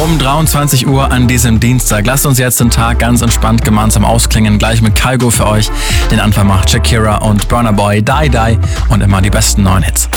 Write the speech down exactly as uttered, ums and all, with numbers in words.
um dreiundzwanzig Uhr an diesem Dienstag. Lasst uns jetzt den Tag ganz entspannt gemeinsam ausklingen. Gleich mit Kygo für euch. Den Anfang macht Shakira und Burna Boy, Die Die und immer die besten neuen Hits.